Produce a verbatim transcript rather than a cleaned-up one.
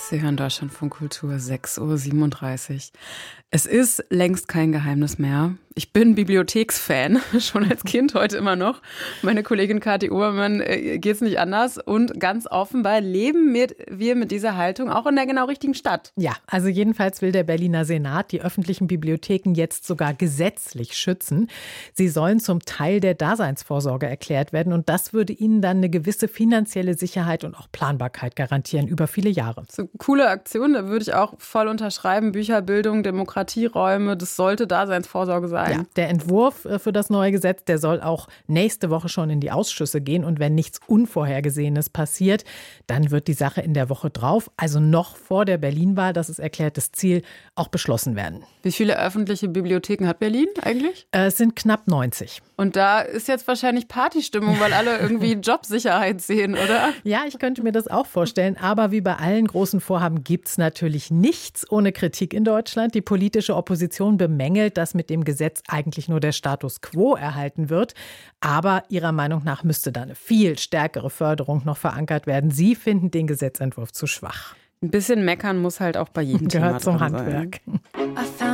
Sie hören Deutschlandfunk Kultur, sechs Uhr siebenunddreißig. Es ist längst kein Geheimnis mehr. Ich bin Bibliotheksfan, schon als Kind, heute immer noch. Meine Kollegin Kathi Obermann äh, geht es nicht anders. Und ganz offenbar leben mit, wir mit dieser Haltung auch in der genau richtigen Stadt. Ja, also jedenfalls will der Berliner Senat die öffentlichen Bibliotheken jetzt sogar gesetzlich schützen. Sie sollen zum Teil der Daseinsvorsorge erklärt werden. Und das würde ihnen dann eine gewisse finanzielle Sicherheit und auch Planbarkeit garantieren über viele Jahre. So coole Aktion, da würde ich auch voll unterschreiben. Bücherbildung, Demokratieräume, das sollte Daseinsvorsorge sein. Ja, der Entwurf für das neue Gesetz, der soll auch nächste Woche schon in die Ausschüsse gehen. Und wenn nichts Unvorhergesehenes passiert, dann wird die Sache in der Woche drauf, also noch vor der Berlin-Wahl, das ist erklärtes Ziel, auch beschlossen werden. Wie viele öffentliche Bibliotheken hat Berlin eigentlich? Es sind knapp neunzig. Und da ist jetzt wahrscheinlich Partystimmung, weil alle irgendwie Jobsicherheit sehen, oder? Ja, ich könnte mir das auch vorstellen. Aber wie bei allen großen Vorhaben gibt es natürlich nichts ohne Kritik in Deutschland. Die politische Opposition bemängelt, dass mit dem Gesetz eigentlich nur der Status quo erhalten wird. Aber ihrer Meinung nach müsste da eine viel stärkere Förderung noch verankert werden. Sie finden den Gesetzentwurf zu schwach. Ein bisschen meckern muss halt auch bei jedem Gehört Thema zum Handwerk. Sein.